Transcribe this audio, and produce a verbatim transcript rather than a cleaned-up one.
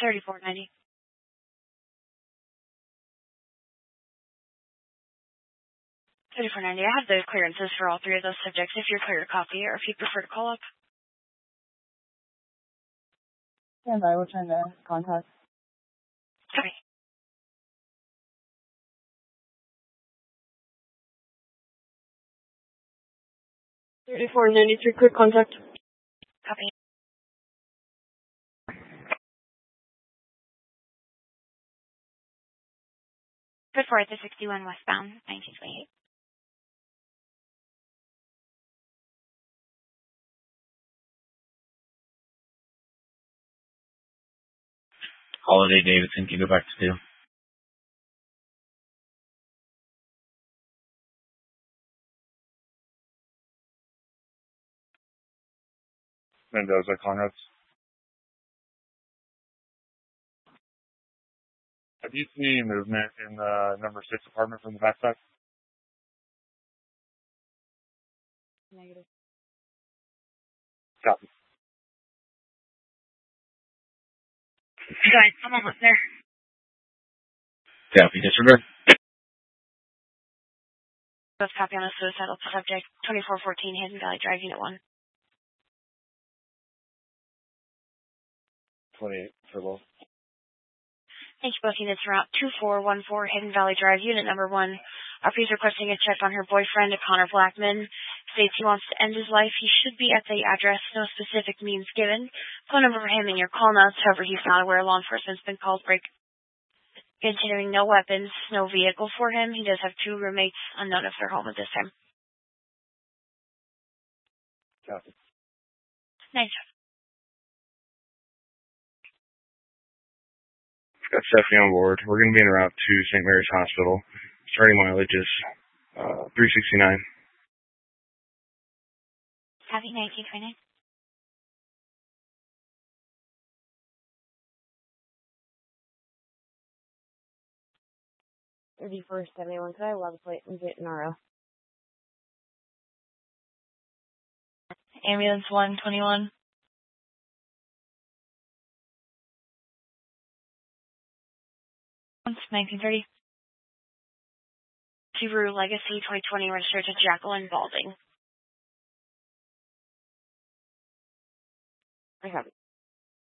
thirty-four ninety. thirty-four ninety. I have the clearances for all three of those subjects if you're clear to copy or if you prefer to call up. Stand by, we're trying to contact. Sorry. thirty-four ninety-three, quick contact. Copy. Good for it, the sixty-one westbound, nineteen twenty-eight. Holiday Davidson, can you go back to two? Mendoza, Conrads. Have you seen movement in the number six apartment from the backside? Negative. Copy. Guys, I'm almost there. Copy, disregard. Let's copy on a suicidal subject, twenty-four fourteen Hidden Valley Drive, Unit one. twenty-eight for both. Thank you, both units. Route two four one four Hidden Valley Drive, Unit number one. Arpy's requesting a check on her boyfriend, Connor Blackman. States he wants to end his life. He should be at the address. No specific means given. Phone number for him in your call notes. However, he's not aware law enforcement's been called. Break. Continuing, no weapons, no vehicle for him. He does have two roommates, unknown if they're home at this time. Copy. Nice. Got Stephanie on board. We're going to be en route to Saint Mary's Hospital. Starting mileage is uh, three sixty-nine. Copy, nineteen twenty. thirty-first seventy-one, could I have a plate and get an R O? Ambulance one twenty-one. nineteen thirty. Subaru Legacy twenty twenty registered to Jacqueline Balding. I have it.